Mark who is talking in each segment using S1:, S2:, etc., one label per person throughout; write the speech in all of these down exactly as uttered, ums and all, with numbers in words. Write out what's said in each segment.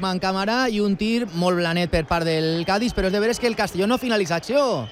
S1: Usman Camarà i un tir molt blanet per part del Cádiz, però és de veres que el Castelló no finalitza acció.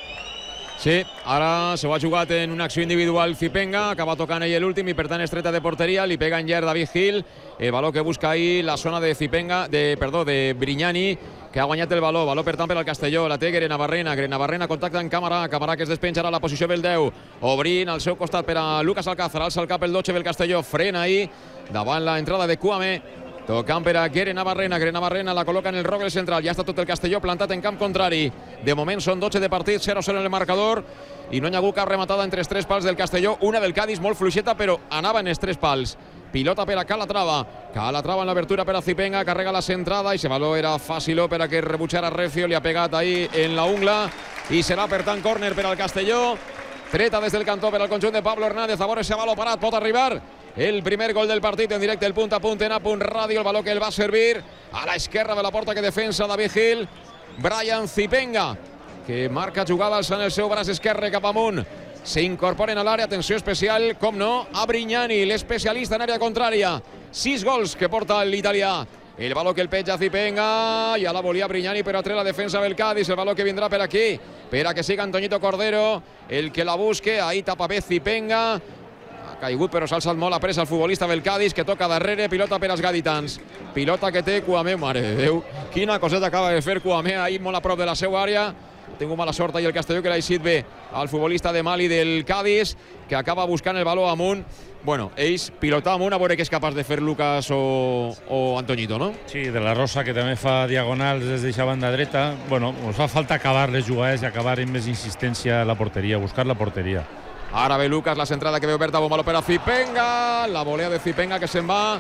S2: Sí, ara s'ho ha jugat en una acció individual Zipenga, acaba tocant ell l'últim i per tant estreta de porteria, li pega en llarg David Gil, el valor que busca ahí la zona de Zipenga, de, perdó, de Brignani, que ha guanyat el valor, valor per tant per al Castelló, la té Grenabarrena, Grenabarrena contacta en Camarà, Camarà que es despenja ara a la posició del deu, obrint al seu costat per a Lucas Alcázar, alça el cap el dotze del Castelló, frena ahí, davant la entrada de Kouamé, tocant per a Grenabarrena, Grenabarrena la col·loca en el rogle central, ja està tot el Castelló plantat en camp contrari, de moment són dotze de partit, zero zero en el marcador, i no hi ha hagut cap rematada entre els tres pals del Castelló, una del Cádiz molt fluixeta, però anava en els tres pals. Pilota per a Calatrava, Calatrava en l'obertura per a Zipenga, carrega la centrada i se valor era fàcil per a que rebutjara Recio, li ha pegat ahí en la ungla i serà per tant córner per al Castelló, treta des del cantó per al conjunt de Pablo Hernández, a veure si valor parat pot arribar el primer gol del partit en directe, el punt a punt en A Punt Ràdio, el valor que el va servir a la esquerra de la porta que defensa David Gil, Brian Zipenga, que marca jugada alçant el seu braç esquerre cap amunt, s'incorporen a l'àrea, atenció especial, com no, a Brignani, l'especialista en àrea contrària, sis gols que porta l'italià, el valor que el petja Zipenga, ja la volia Brignani però tre la defensa del Cádiz, el valor que vindrà per aquí, per a que siga Antoñito Cordero, el que la busque, ahí tapa bé Zipenga, ha caigut però s'ha alçat molt la pressa el futbolista del Cádiz, que toca darrere, pilota per als gaditans, pilota que té Kouamé, mare de Déu, quina coseta acaba de fer Kouamé ahí molt a prop de la seva àrea. Tengo mala sort ahí el Castelló que l'ha eixit bé al futbolista de Mali del Cádiz, que acaba buscant el valor amunt. Bueno, ells pilotar amunt a veure què és capaç de fer Lucas o, o Antoñito, no?
S3: Sí, de la Rosa, que també fa diagonals des d'eixa banda dreta. Bueno, ens fa falta acabar les jugades i acabar amb més insistència a la porteria, buscar la porteria.
S2: Ara ve Lucas, la centrada que ve oberta, bon valor per a Zipenga, la volea de Zipenga que se'n va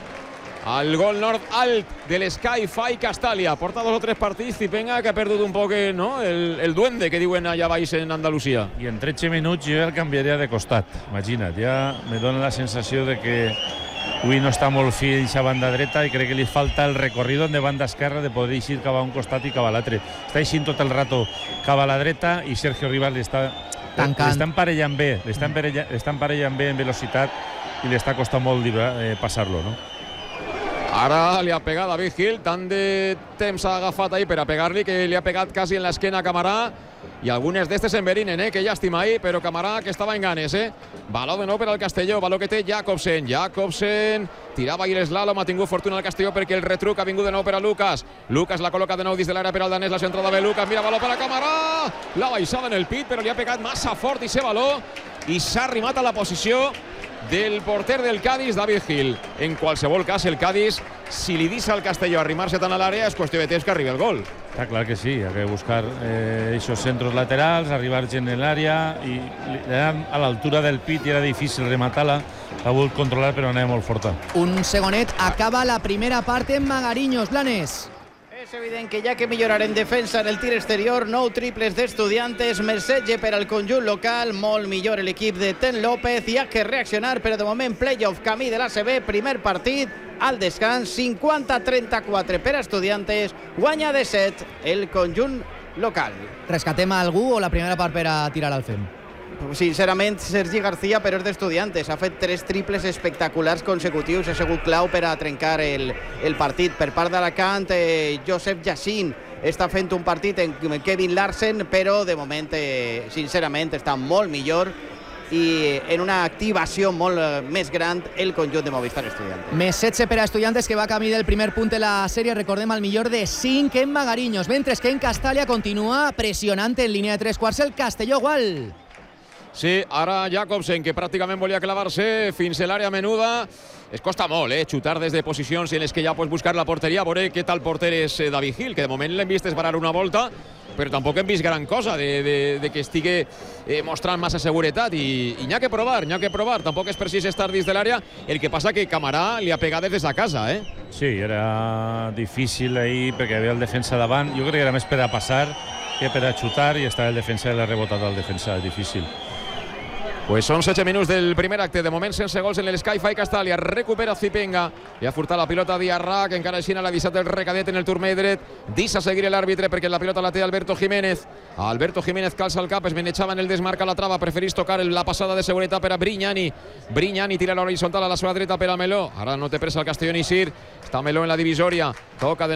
S2: al gol nord alt de l'Sky-Fi Castalia. Porta dos o tres partits Zipenga, que ha perdut un poc, no? el, el duende que diuen allà baix en Andalusia.
S3: I en tretze minuts jo el canviaria de costat, imagina't. Ja me dona la sensació de que avui no està molt fi a banda dreta i crec que li falta el recorrido de banda esquerra de poder eixir cap a un costat i cap a l'altre. Està eixint tot el rato cap a la dreta i Sergio Rivas li està,
S1: Tancant.
S3: Li està emparellant bé, li està emparellant, està emparellant bé en velocitat i li està costant molt eh, passar-lo, no?
S2: Ara li ha pegat David Gil, tant de temps ha agafat ahí per a pegar-li que li ha pegat quasi en l'esquena a Camarà i algunes d'estes enverinen, eh? Que llàstima ahí, però Camarà que estava en ganes, eh? Valor de nou per al Castelló, valor que té Jacobsen, Jacobsen tirava ahí l'eslàlom, ha tingut fortuna al Castelló perquè el retruc ha vingut de nou per a Lucas, Lucas la col·loca de nou dins de l'àrea per al danès, la centrada de Lucas, mira valor per a Camarà, la baixada en el pit però li ha pegat massa fort i se valor i s'ha arrimat a la posició del porter del Cádiz, David Gil. En qualsevol cas, el Cádiz, si li deixa al Castelló arribar-se tant a l'àrea, és qüestió de temps que arribi el gol.
S3: Està clar que sí, ha de buscar aquests eh, centros laterals, arribar gent en l'àrea i a l'altura del pit i era difícil rematar-la, l'ha volgut controlar però anava molt forta.
S1: Un segonet, acaba la primera part en Magariños, Blanes.
S4: És evident que ja que millorar en defensa en el tir exterior, nou triples d'Estudiantes, Mercetge per al conjunt local, molt millor l'equip de Ten López i ha que reaccionar, però de moment playoff camí de l'A C B, primer partit al descans, cinquanta a trenta-quatre per a Estudiantes, guanya de set el conjunt local.
S1: Rescatem a algú o la primera part per a tirar al fem?
S4: Sincerament, Sergi García, però és d'Estudiantes. Ha fet tres triples espectaculars consecutius. Ha sigut clau per a trencar el, el partit. Per part d'Alacant, eh, Josep Jacín està fent un partit en Kevin Larsen, però de moment, eh, sincerament, està molt millor i en una activació molt eh, més gran el conjunt de Movistar Estudiantes.
S1: Més setze per a Estudiantes, que va camí del primer punt de la sèrie. Recordem al millor de cinc en Magariños, mentre que en Castalia continua pressionant en línia de tres quarts el Castelló igual.
S2: Sí, ara Jacobsen, que pràcticament volia clavar-se fins a l'àrea menuda. Es costa molt, eh, xutar des de posicions en les que ja pots buscar la porteria. A veure què tal porter és David Gil, que de moment l'hem vist esbarar una volta, però tampoc hem vist gran cosa de, de, de que estigui eh, mostrant massa seguretat i, i n'hi ha que provar, n'hi ha que provar. Tampoc és precís estar dins de l'àrea. El que passa que Camarà li ha pegat des de casa, eh?
S3: Sí, era difícil ahir perquè havia el defensa davant. Jo crec que era més per a passar que per a xutar i estava el defensa i l'ha rebotat al defensa, difícil.
S2: Pues són setze minuts del primer acte, de moment sense gols en l'Sky-Fi Castalia, recupera Zipenga i ha furtat la pilota Diarra, que encara així l'ha deixat el recadet en el turmell dret, deixa seguir l'àrbitre perquè la pilota la té Alberto Jiménez. Alberto Jiménez calça el cap, es menejava en el desmarca la trava, preferís tocar la passada de seguretat per a Brignani. Brignani tira l'horitzontal a la seva dreta per a Meló, ara no té pressa el Castelló ni Sir, està Meló en la divisòria, toca de